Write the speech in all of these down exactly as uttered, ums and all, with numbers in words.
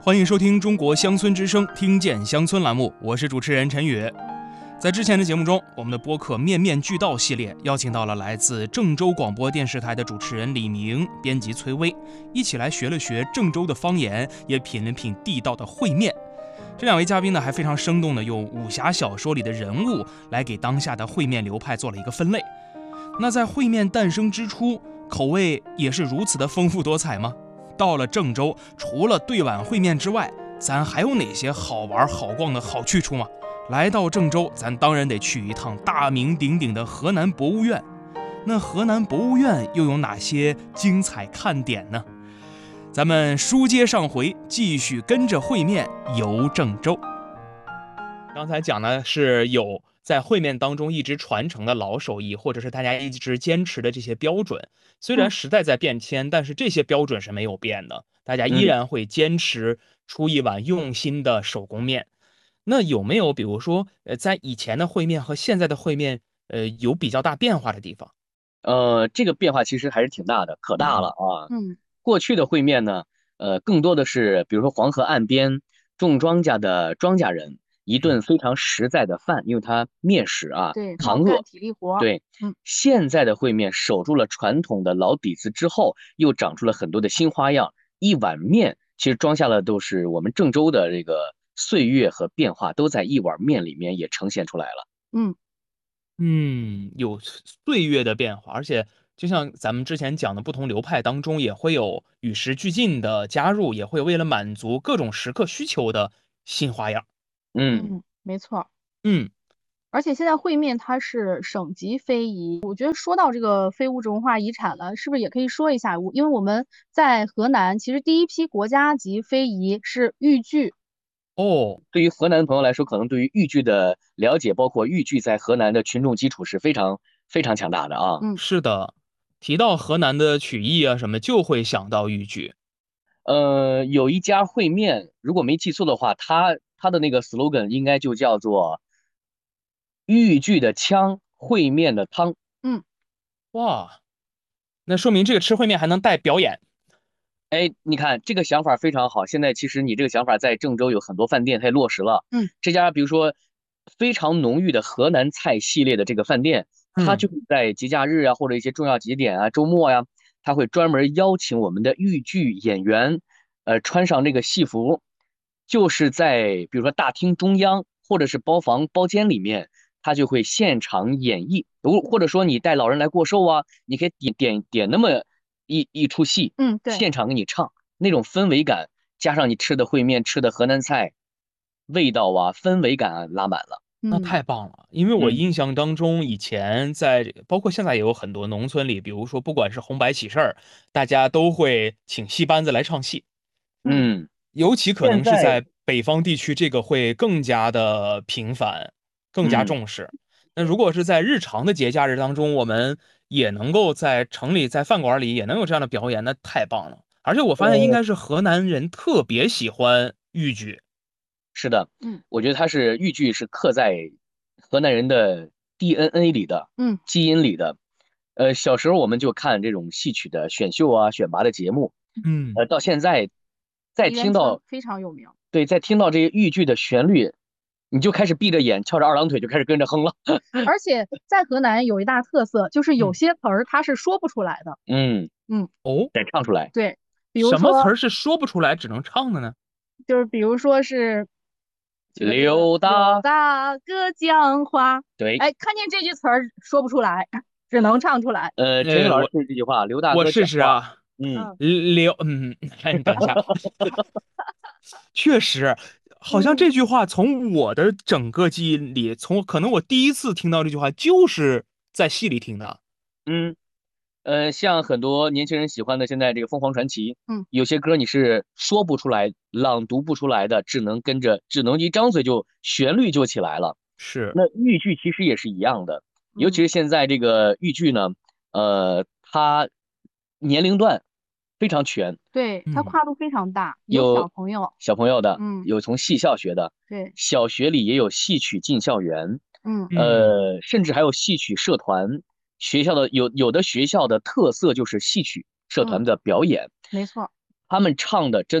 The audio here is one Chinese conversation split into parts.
欢迎收听中国乡村之声听见乡村栏目，我是主持人陈宇。在之前的节目中，我们的播客面面俱到系列邀请到了来自郑州广播电视台的主持人李明、编辑崔薇，一起来学了学郑州的方言，也品了品地道的烩面。这两位嘉宾呢，还非常生动地用武侠小说里的人物来给当下的烩面流派做了一个分类。那在烩面诞生之初，口味也是如此的丰富多彩吗？到了郑州，除了对碗烩面之外，咱还有哪些好玩好逛的好去处吗？来到郑州，咱当然得去一趟大名鼎鼎的河南博物院。那河南博物院又有哪些精彩看点呢？咱们书接上回，继续跟着烩面游郑州。刚才讲的是有在烩面当中一直传承的老手艺，或者是大家一直坚持的这些标准。虽然时代在变迁，嗯、但是这些标准是没有变的，大家依然会坚持出一碗用心的手工面。那有没有比如说，呃，在以前的烩面和现在的烩面，呃，有比较大变化的地方？ 呃，这个变化其实还是挺大的，可大了啊。 嗯， 过去的烩面呢，呃，更多的是比如说黄河岸边种庄稼的庄稼人一顿非常实在的饭，因为它面食啊， 对， 扛饿， 干体力活。 对， 嗯， 现在的烩面守住了传统的老底子之后，又长出了很多的新花样，一碗面其实装下了都是我们郑州的这个岁月和变化，都在一碗面里面也呈现出来了。 嗯。 嗯，有岁月的变化，而且就像咱们之前讲的，不同流派当中也会有与时俱进的加入，也会为了满足各种时刻需求的新花样。 嗯， 嗯，没错。 嗯， 而且现在烩面它是省级非遗，我觉得说到这个非物质文化遗产了，是不是也可以说一下？我因为我们在河南，其实第一批国家级非遗是豫剧。 哦， 对于河南的朋友来说，可能对于豫剧的了解，包括豫剧在河南的群众基础是非常非常强大的啊。 嗯， 是的，提到河南的曲艺啊什么，就会想到豫剧。 呃，有一家烩面，如果没记错的话，它它的那个 slogan 应该就叫做豫剧的腔，烩面的汤。 嗯， 哇，那说明这个吃烩面还能带表演。 哎，你看这个想法非常好。现在其实你这个想法在郑州有很多饭店它也落实了。 嗯， 这家比如说非常浓郁的河南菜系列的这个饭店，它就会在节假日啊或者一些重要节点啊、周末呀、啊，它会专门邀请我们的豫剧演员，呃，穿上那个戏服，就是在比如说大厅中央或者是包房包间里面，他就会现场演绎。如或者说你带老人来过寿啊，你可以点点点那么。一一出戏， 嗯，对， 现场给你唱，那种氛围感，加上你吃的烩面、吃的河南菜，味道啊、氛围感啊拉满了。 那太棒了，因为我嗯印象当中，以前在包括现在也有很多农村里，比如说不管是红白喜事儿，大家都会请戏班子来唱戏。 嗯， 尤其可能是现在在北方地区，这个会更加的频繁，更加嗯重视。那如果是在日常的节假日当中，我们也能够在城里、在饭馆里也能有这样的表演，那太棒了。而且我发现应呃该是河南人特别喜欢豫剧。 是的， 嗯， 我觉得它是豫剧是刻在河南人的 D N A 里的， 嗯， 基因里的。呃，小时候我们就看这种戏曲的选秀啊、选拔的节目， 嗯， 呃，到现在再梨园听到， 村非常有名。 对，再听到这些豫剧的旋律，你就开始闭着眼，翘着二郎腿就开始跟着哼了。 而且在河南有一大特色，就是有嗯些词儿它是说不出来的。 嗯， 嗯， 哦， 得唱出来。 对，比如什么词说， 儿是说不出来，只能唱的呢？ 就是比如说是这个这个刘大， 刘大哥讲话， 对， 哎，看见这句词儿说不出来，只能唱出来。 呃，陈宇呃， 老师我说这句话，刘大我哥讲话， 试试啊。 嗯， 嗯刘，嗯，哎，等一下，确实，好像嗯， 这句话从我的整个记忆里，从可能我第一次听到这句话就是在戏里听的。 嗯，呃，像很多年轻人喜欢的现在这个凤凰传奇， 嗯， 有些歌你是说不出来、朗读不出来的，只能跟着，只能一张嘴就旋律就起来了。 是， 那豫剧其实也是一样的，尤其嗯， 是现在这个豫剧呢，呃，它年龄段非常全， 对，它嗯跨度非常大，有小有朋友。 小朋友的， 嗯， 有从戏校学的， 对， 小学里也有戏曲进校园， 嗯嗯呃，甚至还有戏曲社团。学校的有有的学校的特色就是戏曲社团嗯， 的表演， 没错。 他们唱的真的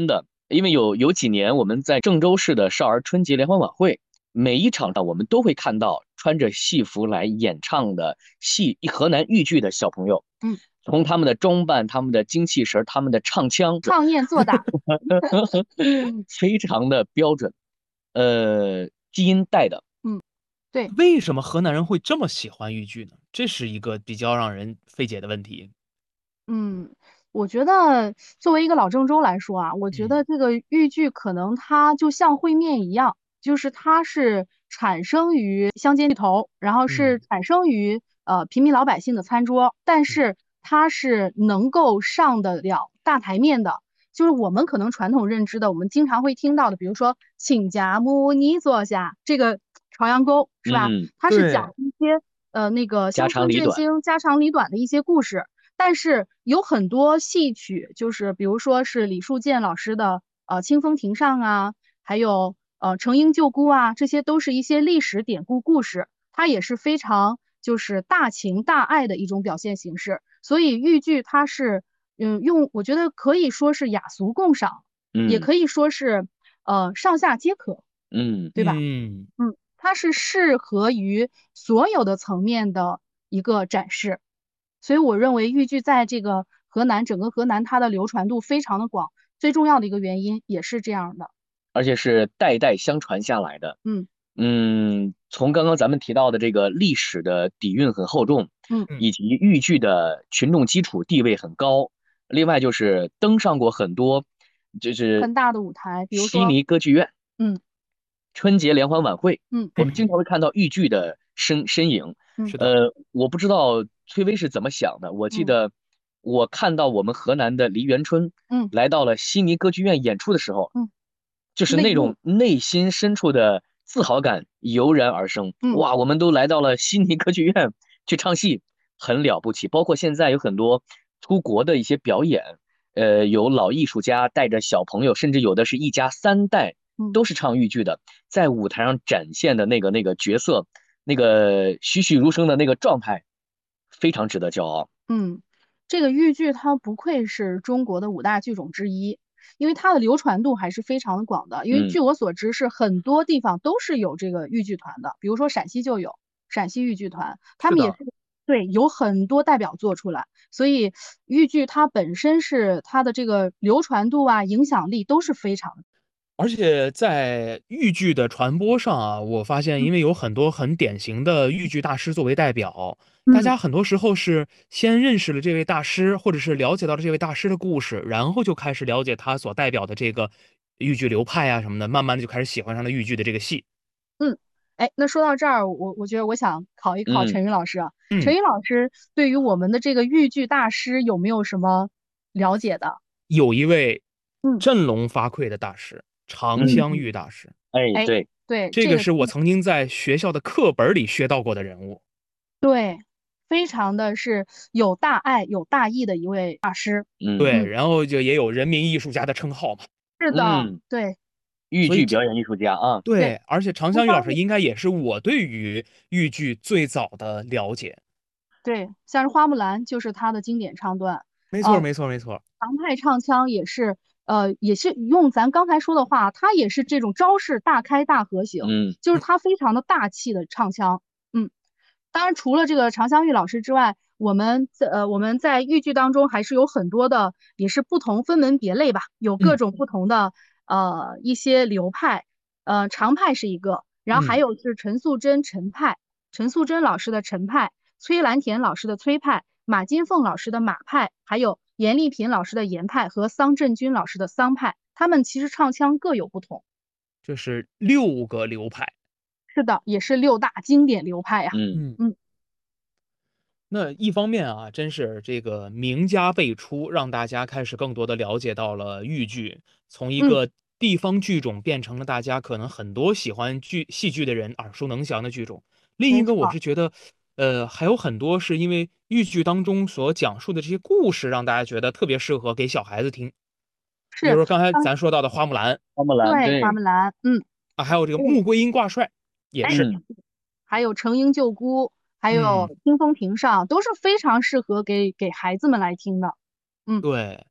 因为有有几年我们在郑州市的少儿春节联欢晚会，每一场上我们都会看到穿着戏服来演唱的戏河南豫剧的小朋友， 嗯， 从他们的装扮、他们的精气神、他们的唱腔， 唱念做打， 非常的标准，呃，基因带的。 嗯，对。 为什么河南人会这么喜欢豫剧呢？这是一个比较让人费解的问题。 嗯，我觉得作为一个老郑州来说啊，我觉嗯得这个豫剧可能它就像烩面一样，就是它是产生于乡间地头，然后是嗯产生于呃平民老百姓的餐桌，但是它是能够上得了大台面的。就是我们可能传统认知的，我们经常会听到的，比如说亲家母你坐下，这个朝阳沟是吧？ 嗯， 它是对讲一些呃那个家乡村振长里短。 兴家长里短的一些故事。但是有很多戏曲，就是比如说是李树建老师的呃《清风亭上》啊，还有呃《承婴救姑》啊，这些都是一些历史典故故事，它也是非常就是大情大爱的一种表现形式。所以豫剧它是嗯用我觉得可以说是雅俗共赏，也嗯可以说是呃上下皆可， 嗯对吧？ 嗯， 嗯，它是适合于所有的层面的一个展示。所以我认为豫剧在这个河南，整个河南它的流传度非常的广，最重要的一个原因也是这样的。 而且是代代相传下来的。 嗯嗯，从刚刚咱们提到的这个历史的底蕴很厚重， 嗯以及豫剧的群众基础地位很高，另外就是登上过很多，就是很大的舞台，比如悉说， 尼歌剧院、 嗯春节联欢晚会， 嗯我们经常会看到豫剧的身身影。 嗯是的， 呃，我不知道崔薇是怎么想的。我记嗯得我看到我们河南的梨园春嗯来到了悉尼歌剧院演出的时候， 嗯， 就是那种泪目， 内心深处的自豪感油然而生。 嗯哇，我们都来到了悉尼歌剧院去唱戏，很了不起。包括现在有很多出国的一些表演，呃，有老艺术家带着小朋友，甚至有的是一家三代嗯。 都是唱豫剧的，在舞台上展现的那个那个角色，那个栩栩如生的那个状态，非常值得骄傲。 嗯，这个豫剧它不愧是中国的五大剧种之一，因为它的流传度还是非常的广的。因为嗯， 据我所知，是很多地方都是有这个豫剧团的，比如说陕西就有陕西豫剧团，他是的。 们也是对有很多代表作出来，所以豫剧它本身是它的这个流传度啊、影响力都是非常的。 而且在豫剧的传播上啊，我发现因为有很多很典型的豫剧大师作为代表，大嗯， 家很多时候是先认识了这位大师，或者是了解到了这位大师的故事，然后就开始了解他所代表的这个豫剧流派啊什么的，慢慢的就开始喜欢上了豫剧的这个戏。 嗯，哎，那说到这儿，我我觉得我想考一考嗯， 陈云老师啊，陈嗯， 云老师对于我们的这个豫剧大师有没有什么了解的？ 有一位嗯， 振聋发聩的大师，常嗯， 香嗯， 玉大师， 哎， 哎， 对， 对， 这个这个是我曾经在学校的课本里学到过的人物。 对，非常的是有大爱、有大义的一位大师。 嗯对， 嗯， 然后就也有人民艺术家的称号嘛。 是的， 嗯， 对豫所以这剧表演艺术家啊。 对， 对， 而且常不光是香玉老师应该也是我对于豫剧最早的了解。 对，像是花木兰就是他的经典唱段， 没错， 呃， 没错，没错。 唐派唱腔也是，呃，也是用咱刚才说的话，它也是这种招式大开大合型， 嗯就是它非常的大气的唱腔。嗯，当然除了这个常香玉老师之外，我们在呃我们在豫剧当中还是有很多的，也是不同分门别类吧，有各嗯种不同的呃一些流派，呃常派是一个，然后还嗯， 有是陈素贞陈派，陈素贞老师的陈派，崔兰田老师的崔派，马金凤老师的马派，还有严丽萍老师的严派和桑振军老师的桑派，他们其实唱腔各有不同。 这是六个流派。 是的，也是六大经典流派呀。 嗯嗯， 嗯那一方面啊，真是这个名家辈出，让大家开始更多的了解到了豫剧，从一嗯， 个地方剧种变成了大家可能很多喜欢剧戏剧的人耳熟能详的剧种。另一个我没错， 是觉得，呃，还有很多是因为豫剧当中所讲述的这些故事，让大家觉得特别适合给小孩子听。比如是， 说刚才嗯， 咱说到的花木兰花木兰， 对，花对， 木兰，嗯， 啊，还有这个对， 穆桂英挂帅，也哎， 是。 嗯还有承婴救姑，还嗯， 有清风亭上，都是非常适合给给孩子们来听的。嗯对。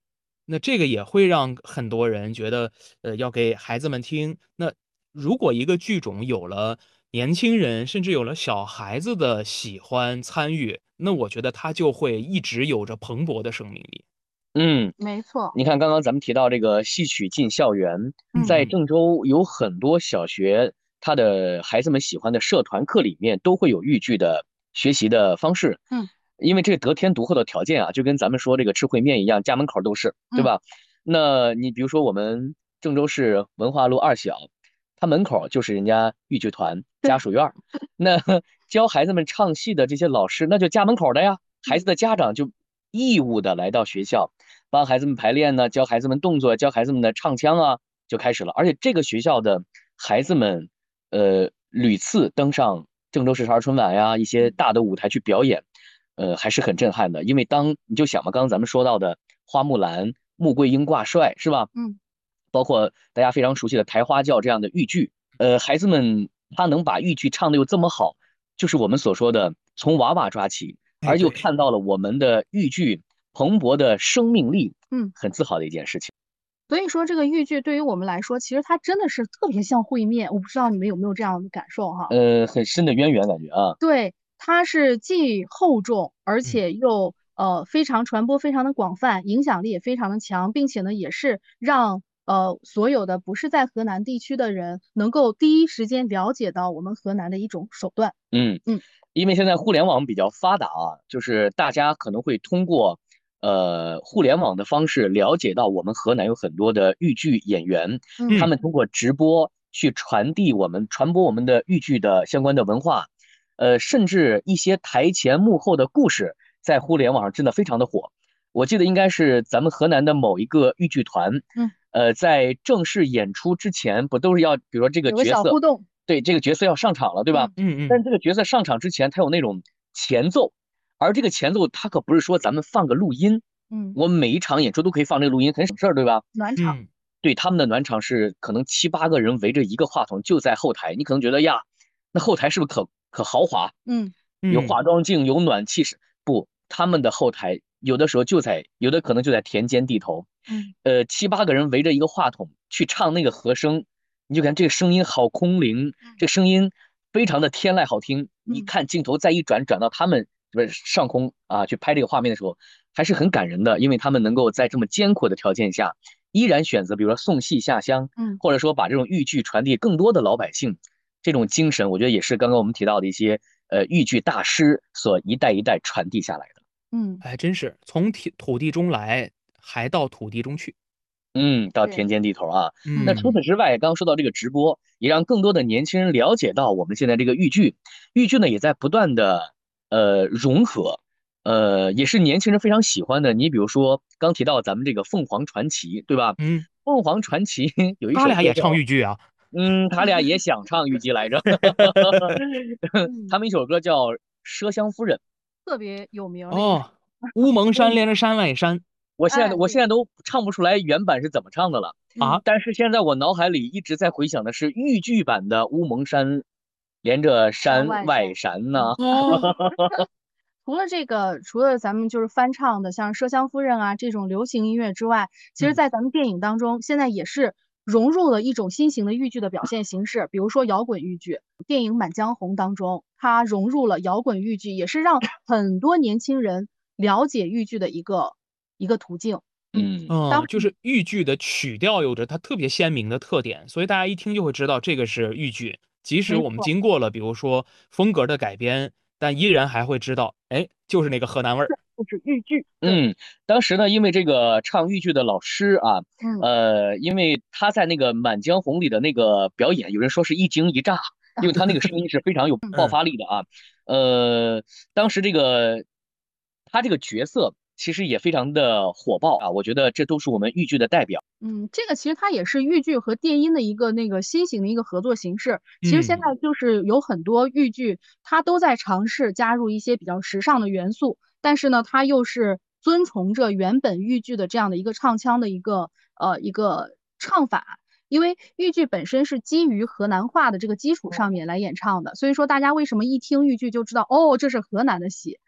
那这个也会让很多人觉得，呃，要给孩子们听。那如果一个剧种有了年轻人，甚至有了小孩子的喜欢参与，那我觉得它就会一直有着蓬勃的生命力。 嗯， 没错。 你看刚刚咱们提到这个戏曲进校园，在嗯郑州有很多小学，他的孩子们喜欢的社团课里面都会有豫剧的学习的方式。 嗯， 因为这个得天独厚的条件啊，就跟咱们说这个吃烩面一样，家门口都是，对吧？那你比如说我们郑州市文化路二小，它门口就是人家豫剧团家属院儿，那教孩子们唱戏的这些老师，那就家门口的呀，孩子的家长就义务的来到学校，帮孩子们排练呢，教孩子们动作，教孩子们的唱腔啊，就开始了。而且这个学校的孩子们，呃，屡次登上郑州市少儿春晚呀，一些大的舞台去表演，呃，还是很震撼的。因为当你就想嘛，刚刚咱们说到的花木兰、穆桂英挂帅是吧？ 嗯， 包括大家非常熟悉的抬花轿这样的豫剧，呃，孩子们他能把豫剧唱得又这么好，就是我们所说的从娃娃抓起， 哎而又对看到了我们的豫剧蓬勃的生命力， 嗯， 很自豪的一件事情。 所以说这个豫剧对于我们来说，其实它真的是特别像烩面，我不知道你们有没有这样的感受哈？ 呃，很深的渊源感觉啊。 对，它是既厚重，而嗯且又呃非常传播非常的广泛，影响力也非常的强，并且呢也是让呃所有的不是在河南地区的人能够第一时间了解到我们河南的一种手段。 嗯嗯， 因为现在互联网比较发达啊，就是大家可能会通过呃互联网的方式了解到我们河南有很多的豫剧演员， 嗯他们通过直播去传递我们传播我们的豫剧的相关的文化，呃，甚至一些台前幕后的故事，在互联网上真的非常的火。我记得应该是咱们河南的某一个豫剧团， 嗯， 呃，在正式演出之前，不都是要，比如说这个有个角色， 小互动。 对，这个角色要上场了，对吧？ 嗯嗯但这个角色上场之前，他有那种前奏，而这个前奏它可不是说咱们放个录音， 嗯， 我们每一场演出都可以放这个录音，很省事儿，对吧？ 暖场。 嗯对，他们的暖场是可能七八个人围着一个话筒就在后台，你可能觉得呀，那后台是不是可可豪华？ 嗯有嗯化妆镜，有暖气是不？他们的后台有的时候就在，有的可能就在田间地头， 嗯呃，七八个人围着一个话筒去唱那个和声，你就看这个声音好空灵，这声音非常的天籁好听。你看镜头再一转，转到他们不是上空啊去拍这个画面的时候，还是很感人的，因为他们能够在这么艰苦的条件下，依然选择，比如说送戏下乡， 嗯或者说把这种豫剧传递更多的老百姓，这种精神，我觉得也是刚刚我们提到的一些呃豫剧大师所一代一代传递下来的。 嗯， 还真是从土土地中来，还到土地中去。 嗯，到对田间地头啊。那除嗯此之外，刚刚说到这个直播，也让更多的年轻人了解到我们现在这个豫剧，豫剧呢也在不断的呃融合，呃也是年轻人非常喜欢的。你比如说刚提到咱们这个凤凰传奇，对吧？ 嗯， 凤凰传奇有一他俩也首歌叫唱豫剧啊。 嗯，他俩也想唱豫剧来着，他们一首歌叫《麝香夫人》。 特别有名的一个。 哦，乌蒙山连着山外山我现在哎我现在都唱不出来原版是怎么唱的了， 啊。 但是现在我脑海里一直在回想的是豫剧版的乌蒙山连着山山外外山呐。 哦， 除了这个，除了咱们就是翻唱的像《麝香夫人》啊这种流行音乐之外，其实嗯在咱们电影当中，现在也是融入了一种新型的豫剧的表现形式，比如说摇滚豫剧。电影《满江红》当中，它融入了摇滚豫剧，也是让很多年轻人了解豫剧的一个一个途径。 嗯嗯，就是豫剧的曲调有着它特别鲜明的特点，所以大家一听就会知道这个是豫剧。即使我们没错经过了比如说风格的改编，但依然还会知道，哎，就是那个河南味儿。 就是豫剧。 嗯，当时呢，因为这个唱豫剧的老师啊， 嗯呃，因为他在那个《满江红》里的那个表演，有人说是一惊一乍，因为他那个声音是非常有爆发力的啊。呃，当时这个他这个角色其实也非常的火爆啊，我觉得这都是我们豫剧的代表。 嗯，这个其实它也是豫剧和电音的一个那个新型的一个合作形式。其实现嗯在就是有很多豫剧，它都在尝试加入一些比较时尚的元素，但是呢，它又是遵从着原本豫剧的这样的一个唱腔的一个呃一个唱法。因为豫剧本身是基于河南话的这个基础上面来演唱的，所以说大家为什么一听豫剧就知道哦，这是河南的戏，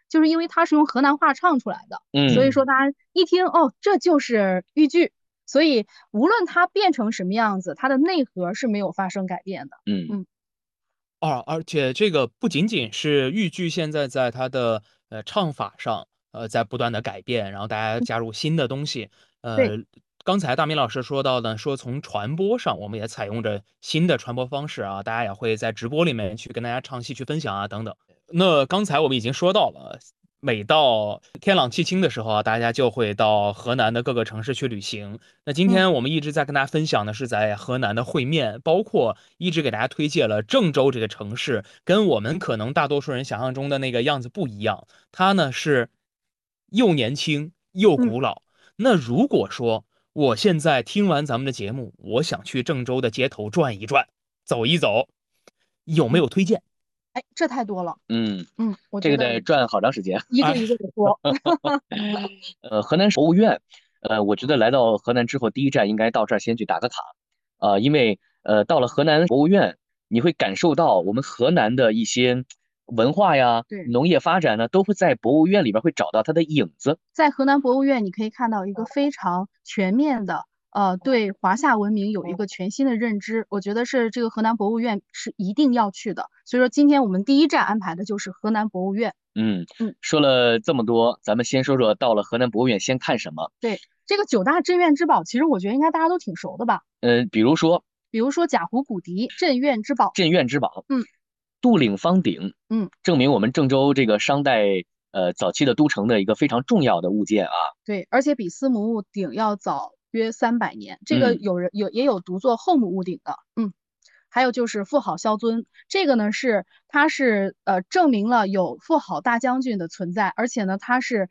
就是因为它是用河南话唱出来的， 嗯， 所以说大家一听哦，这就是豫剧。所以无论它变成什么样子，它的内核是没有发生改变的。 嗯嗯， 啊，而且这个不仅仅是豫剧现在在它的呃唱法上，呃在不断的改变，然后大家加入新的东西。 对， 呃，刚才大明老师说到呢，说从传播上，我们也采用着新的传播方式啊，大家也会在直播里面去跟大家唱戏、去分享啊等等。那刚才我们已经说到了，每到天朗气清的时候啊，大家就会到河南的各个城市去旅行。那今嗯天我们一直在跟大家分享的是在河南的烩面，包括一直给大家推荐了郑州这个城市，跟我们可能大多数人想象中的那个样子不一样。它呢是又年轻又嗯。 古老。那如果说我现在听完咱们的节目，我想去郑州的街头转一转，走一走，有没嗯， 有推荐？ 哎，这太多了。 嗯， 嗯，我这觉得个得转好长时间。 哎， 一个一个的说。 呃，河南博物院，呃，我觉得来到河南之后，第一站应该到这儿先去打个卡，呃，因为呃，到了河南博物院，你会感受到我们河南的一些文化呀、 对， 农业发展呢，都会在博物院里边会找到它的影子。 在河南博物院，你可以看到一个非常全面的，呃，对华夏文明有一个全新的认知。我觉得是这个河南博物院是一定要去的。所以说，今天我们第一站安排的就是河南博物院。 嗯嗯， 说了这么多，咱们先说说到了河南博物院先看什么。 对，这个九大镇院之宝，其实我觉得应该大家都挺熟的吧？ 嗯、比如说比如说贾湖骨笛，镇院之宝。 镇院之宝， 嗯， 杜岭方鼎， 嗯， 证明我们郑州这个商代呃早期的都城的一个非常重要的物件啊。 对，而且比司母戊鼎要早约三百年。这个嗯有人有也有读作后母戊鼎的。嗯。还有就是妇好萧尊，这个呢是它是呃证明了有妇好大将军的存在，而且呢它是